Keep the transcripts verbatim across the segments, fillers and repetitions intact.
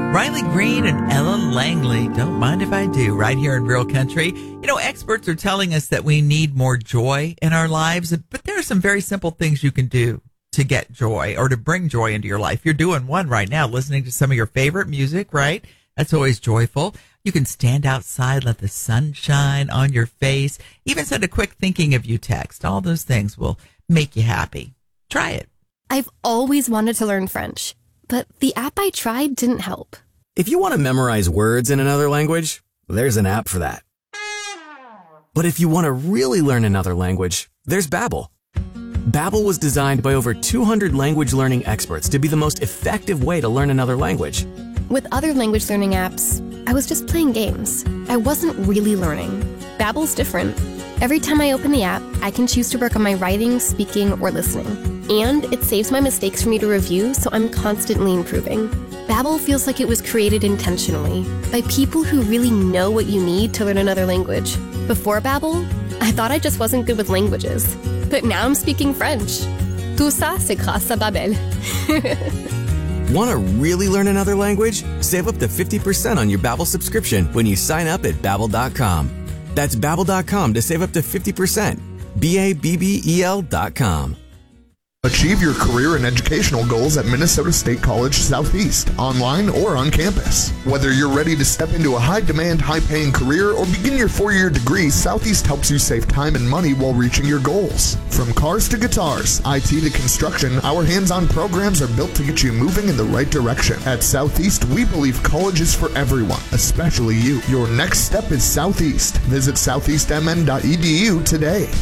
Riley Green and Ella Langley, Don't Mind If I Do, right here in Real Country. You know, experts are telling us that we need more joy in our lives, but there are some very simple things you can do to get joy or to bring joy into your life. You're doing one right now, listening to some of your favorite music, right? That's always joyful. You can stand outside, let the sun shine on your face, even send a quick thinking of you text. All those things will make you happy. Try it. I've always wanted to learn French, but the app I tried didn't help. If you want to memorize words in another language, there's an app for that. But if you want to really learn another language, there's Babbel. Babbel was designed by over two hundred language learning experts to be the most effective way to learn another language. With other language learning apps, I was just playing games. I wasn't really learning. Babbel's different. Every time I open the app, I can choose to work on my writing, speaking, or listening. And it saves my mistakes for me to review, so I'm constantly improving. Babbel feels like it was created intentionally by people who really know what you need to learn another language. Before Babbel, I thought I just wasn't good with languages. But now I'm speaking French. Tout ça, c'est grâce à Babbel. Want to really learn another language? Save up to fifty percent on your Babbel subscription when you sign up at Babbel dot com. That's Babbel dot com to save up to fifty percent. B A B B E L dot com. Achieve your career and educational goals at Minnesota State College Southeast, online or on campus. Whether you're ready to step into a high-demand, high-paying career or begin your four-year degree, Southeast helps you save time and money while reaching your goals. From cars to guitars, I T to construction, our hands-on programs are built to get you moving in the right direction. At Southeast, we believe college is for everyone, especially you. Your next step is Southeast. Visit southeast m n dot e d u today.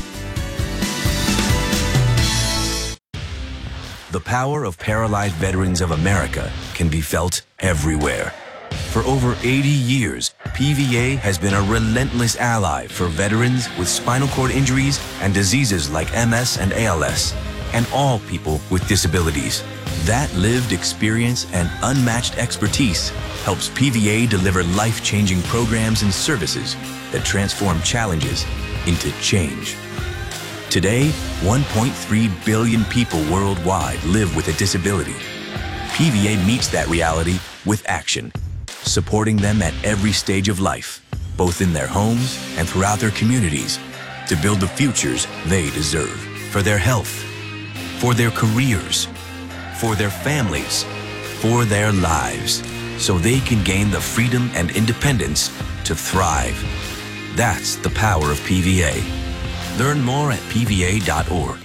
The power of Paralyzed Veterans of America can be felt everywhere. For over eighty years, P V A has been a relentless ally for veterans with spinal cord injuries and diseases like M S and A L S, and all people with disabilities. That lived experience and unmatched expertise helps P V A deliver life-changing programs and services that transform challenges into change. Today, one point three billion people worldwide live with a disability. P V A meets that reality with action, supporting them at every stage of life, both in their homes and throughout their communities, to build the futures they deserve for their health, for their careers, for their families, for their lives, so they can gain the freedom and independence to thrive. That's the power of P V A. Learn more at P V A dot org.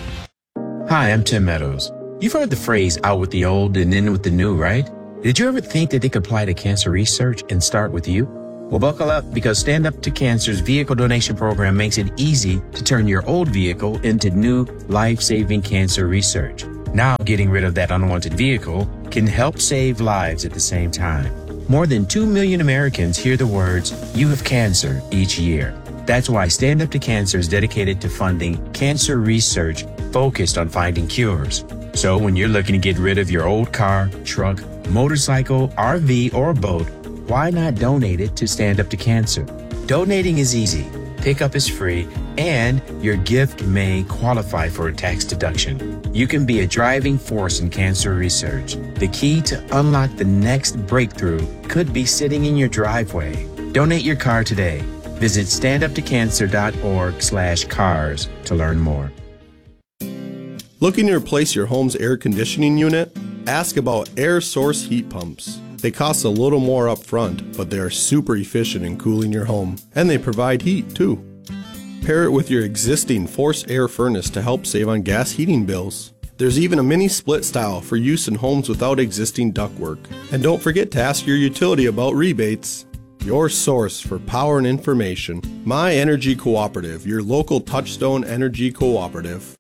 Hi, I'm Tim Meadows. You've heard the phrase out with the old and in with the new, right? Did you ever think that they could apply to cancer research and start with you? Well, buckle up, because Stand Up to Cancer's vehicle donation program makes it easy to turn your old vehicle into new life-saving cancer research. Now, getting rid of that unwanted vehicle can help save lives at the same time. More than two million Americans hear the words, "You have cancer," each year. That's why Stand Up to Cancer is dedicated to funding cancer research focused on finding cures. So when you're looking to get rid of your old car, truck, motorcycle, R V, or boat, why not donate it to Stand Up to Cancer? Donating is easy, pickup is free, and your gift may qualify for a tax deduction. You can be a driving force in cancer research. The key to unlock the next breakthrough could be sitting in your driveway. Donate your car today. Visit stand up to cancer dot org slash cars to learn more. Looking to replace your home's air conditioning unit? Ask about air source heat pumps. They cost a little more up front, but they are super efficient in cooling your home, and they provide heat too. Pair it with your existing forced air furnace to help save on gas heating bills. There's even a mini split style for use in homes without existing ductwork. And don't forget to ask your utility about rebates. Your source for power and information, My Energy Cooperative, your local Touchstone Energy Cooperative.